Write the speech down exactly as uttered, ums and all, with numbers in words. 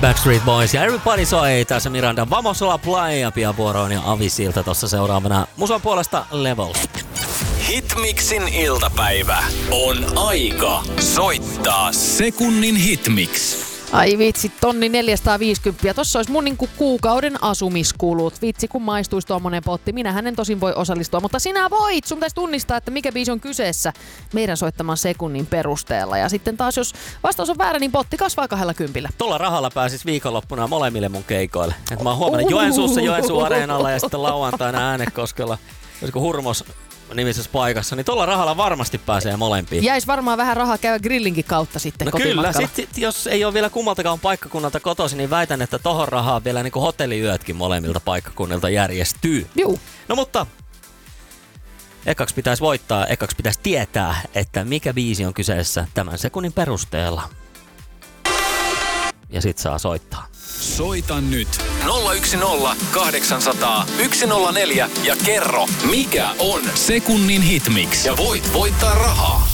Backstreet Boys ja Everybody soi tässä Miranda Vamosola Playa pian vuoroon ja Avisilta tossa seuraavana musan puolesta Levels. Hitmixin iltapäivä on aika soittaa sekunnin hitmix. Ai vitsi, tonni neljäsataaviisikymmentä. Tossa olisi mun niinku kuukauden asumiskulut. Vitsi, kun maistuisi tuommoinen potti. Minähän en tosin voi osallistua, mutta sinä voit. Sun pitäisi tunnistaa, että mikä biisi on kyseessä meidän soittaman sekunnin perusteella. Ja sitten taas, jos vastaus on väärä, niin potti kasvaa kahdella kympillä. Tuolla rahalla pääsis viikonloppuna molemmille mun keikoille. Et mä oon huomenna Joensuussa Joensuun areenalla ja sitten lauantaina Äänekoskella. Olisiko Hurmos nimisessä paikassa, niin tuolla rahalla varmasti pääsee molempiin. Jäis varmaan vähän rahaa käydä grillinkin kautta sitten no kyllä, sit, sit, jos ei ole vielä kummaltakaan paikkakunnalta kotoisin, niin väitän, että tohon rahaa vielä niin kuin hotelliyötkin molemmilta paikkakunnilta järjestyy. Juu. No mutta ekaksi pitäisi voittaa, ekaksi pitäisi tietää, että mikä biisi on kyseessä tämän sekunnin perusteella. Ja sit saa soittaa. Soita nyt nolla yksi nolla kahdeksan nolla nolla yksi nolla neljä ja kerro, mikä on sekunnin hitmix. Ja voit voittaa rahaa.